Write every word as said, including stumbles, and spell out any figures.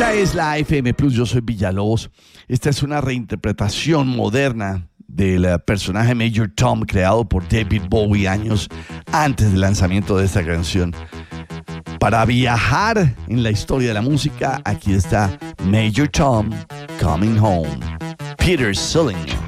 Esta es la F M Plus, yo soy Villalobos. Esta es una reinterpretación moderna del personaje Major Tom creado por David Bowie años antes del lanzamiento de esta canción. Para viajar en la historia de la música, aquí está Major Tom, Coming Home, Peter Sullivan.